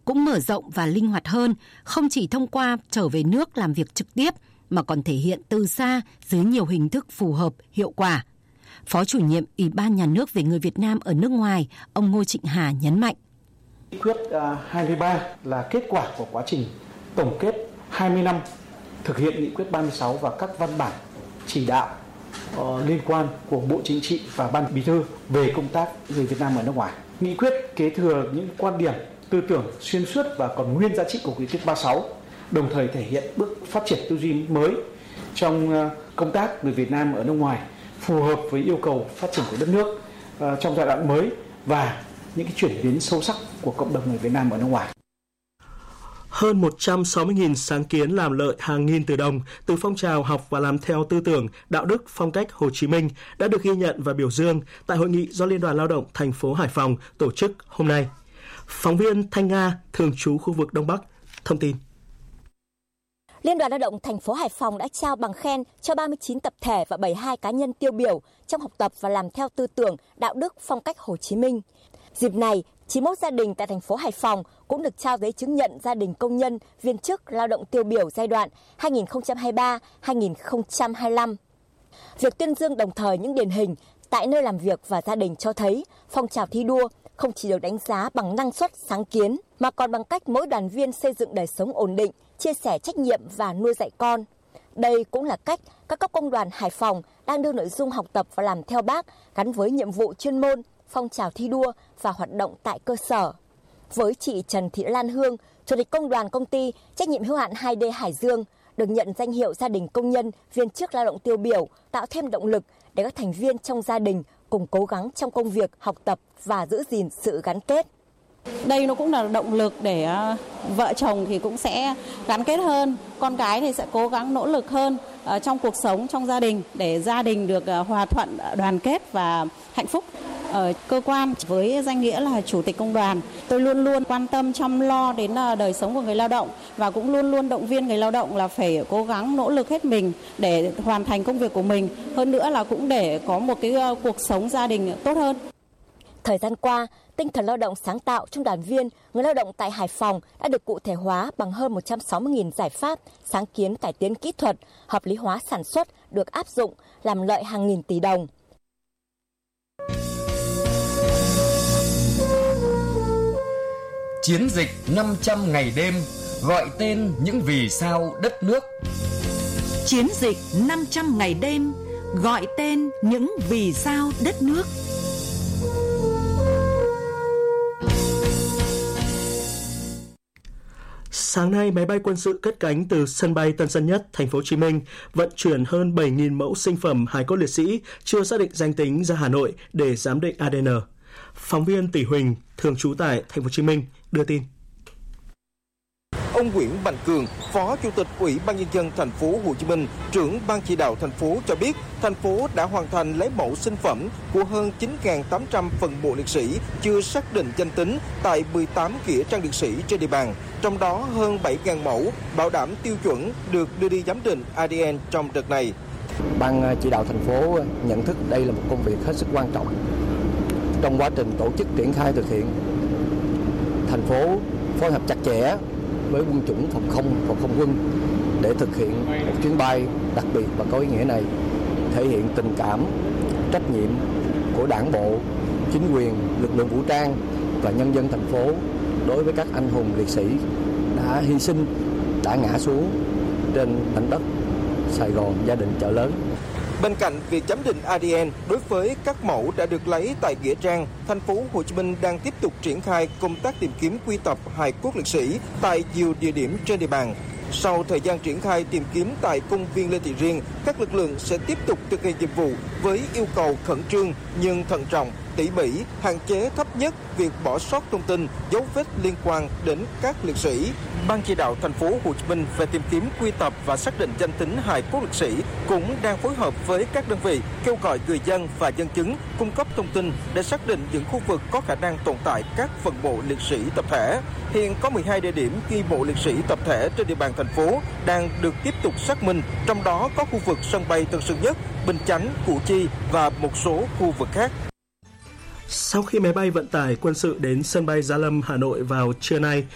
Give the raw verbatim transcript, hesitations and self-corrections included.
cũng mở rộng và linh hoạt hơn, không chỉ thông qua trở về nước làm việc trực tiếp, mà còn thể hiện từ xa dưới nhiều hình thức phù hợp, hiệu quả. Phó chủ nhiệm Ủy ban Nhà nước về người Việt Nam ở nước ngoài, ông Ngô Trịnh Hà nhấn mạnh. Nghị quyết hai mươi ba là kết quả của quá trình tổng kết hai mươi năm thực hiện nghị quyết ba mươi sáu và các văn bản chỉ đạo uh, liên quan của Bộ Chính trị và Ban Bí thư về công tác người Việt Nam ở nước ngoài. Nghị quyết kế thừa những quan điểm, tư tưởng xuyên suốt và còn nguyên giá trị của nghị quyết ba mươi sáu, đồng thời thể hiện bước phát triển tư duy mới trong uh, công tác người Việt Nam ở nước ngoài, phù hợp với yêu cầu phát triển của đất nước uh, trong giai đoạn mới và những cái chuyển biến sâu sắc của cộng đồng người Việt Nam ở nước ngoài. Hơn một trăm sáu mươi nghìn sáng kiến làm lợi hàng nghìn tỷ đồng từ phong trào học và làm theo tư tưởng, đạo đức, phong cách Hồ Chí Minh đã được ghi nhận và biểu dương tại hội nghị do Liên đoàn Lao động thành phố Hải Phòng tổ chức hôm nay. Phóng viên Thanh Nga, thường trú khu vực Đông Bắc, thông tin. Liên đoàn Lao động thành phố Hải Phòng đã trao bằng khen cho ba mươi chín tập thể và bảy mươi hai cá nhân tiêu biểu trong học tập và làm theo tư tưởng, đạo đức, phong cách Hồ Chí Minh. Dịp này, chín mươi mốt gia đình tại thành phố Hải Phòng cũng được trao giấy chứng nhận gia đình công nhân, viên chức, lao động tiêu biểu giai đoạn hai nghìn không trăm hai mươi ba đến hai nghìn không trăm hai mươi lăm. Việc tuyên dương đồng thời những điển hình tại nơi làm việc và gia đình cho thấy phong trào thi đua không chỉ được đánh giá bằng năng suất, sáng kiến, mà còn bằng cách mỗi đoàn viên xây dựng đời sống ổn định, chia sẻ trách nhiệm và nuôi dạy con. Đây cũng là cách các cấp công đoàn Hải Phòng đang đưa nội dung học tập và làm theo Bác gắn với nhiệm vụ chuyên môn, phong trào thi đua và hoạt động tại cơ sở. Với chị Trần Thị Lan Hương, Chủ tịch Công đoàn Công ty Trách nhiệm hữu hạn hai D Hải Dương, được nhận danh hiệu gia đình công nhân, viên chức lao động tiêu biểu, tạo thêm động lực để các thành viên trong gia đình cùng cố gắng trong công việc, học tập và giữ gìn sự gắn kết. Đây nó cũng là động lực để uh, vợ chồng thì cũng sẽ gắn kết hơn, con cái thì sẽ cố gắng nỗ lực hơn uh, trong cuộc sống, trong gia đình để gia đình được uh, hòa thuận, đoàn kết và hạnh phúc. Ở cơ quan với danh nghĩa là Chủ tịch Công đoàn, tôi luôn luôn quan tâm chăm lo đến uh, đời sống của người lao động và cũng luôn luôn động viên người lao động là phải cố gắng nỗ lực hết mình để hoàn thành công việc của mình. Hơn nữa là cũng để có một cái uh, cuộc sống gia đình tốt hơn. Thời gian qua, tinh thần lao động sáng tạo trong đoàn viên, người lao động tại Hải Phòng đã được cụ thể hóa bằng hơn một trăm sáu mươi nghìn giải pháp, sáng kiến cải tiến kỹ thuật, hợp lý hóa sản xuất được áp dụng, làm lợi hàng nghìn tỷ đồng. Chiến dịch năm trăm ngày đêm, gọi tên những vì sao đất nước. Chiến dịch năm trăm ngày đêm, gọi tên những vì sao đất nước. Sáng nay, máy bay quân sự cất cánh từ sân bay Tân Sơn Nhất, thành phố Hồ Chí Minh, vận chuyển hơn bảy nghìn mẫu sinh phẩm hài cốt liệt sĩ chưa xác định danh tính ra Hà Nội để giám định a đê en. Phóng viên Tỷ Huỳnh, thường trú tại thành phố Hồ Chí Minh, đưa tin. Ông Nguyễn Mạnh Cường, Phó Chủ tịch Ủy ban Nhân dân thành phố Hồ Chí Minh, trưởng Ban chỉ đạo thành phố cho biết, thành phố đã hoàn thành lấy mẫu sinh phẩm của hơn chín nghìn tám trăm phần mộ liệt sĩ chưa xác định danh tính tại mười tám nghĩa trang liệt sĩ trên địa bàn. Trong đó hơn bảy nghìn mẫu bảo đảm tiêu chuẩn được đưa đi giám định a đê en trong đợt này. Ban chỉ đạo thành phố nhận thức đây là một công việc hết sức quan trọng. Trong quá trình tổ chức triển khai thực hiện, thành phố phối hợp chặt chẽ với quân chủng phòng không và không quân để thực hiện một chuyến bay đặc biệt và có ý nghĩa này, thể hiện tình cảm, trách nhiệm của Đảng bộ, chính quyền, lực lượng vũ trang và nhân dân thành phố đối với các anh hùng liệt sĩ đã hy sinh, đã ngã xuống trên mảnh đất Sài Gòn, gia đình Chợ Lớn. Bên cạnh việc giám định a đê en đối với các mẫu đã được lấy tại nghĩa trang, thành phố Hồ Chí Minh đang tiếp tục triển khai công tác tìm kiếm quy tập hài cốt liệt sĩ tại nhiều địa điểm trên địa bàn. Sau thời gian triển khai tìm kiếm tại công viên Lê Thị Riêng, các lực lượng sẽ tiếp tục thực hiện nhiệm vụ với yêu cầu khẩn trương nhưng thận trọng, tỉ mỉ, hạn chế thấp nhất việc bỏ sót thông tin, dấu vết liên quan đến các liệt sĩ. Ban chỉ đạo thành phố Hồ Chí Minh về tìm kiếm quy tập và xác định danh tính hài cốt liệt sĩ cũng đang phối hợp với các đơn vị kêu gọi người dân và nhân chứng cung cấp thông tin để xác định những khu vực có khả năng tồn tại các phần mộ liệt sĩ tập thể. Hiện có mười hai địa điểm ghi mộ liệt sĩ tập thể trên địa bàn thành phố đang được tiếp tục xác minh, trong đó có khu vực sân bay Tân Sơn Nhất, Bình Chánh, Củ Chi và một số khu vực khác. Sau khi máy bay vận tải quân sự đến sân bay Gia Lâm, Hà Nội vào trưa nay,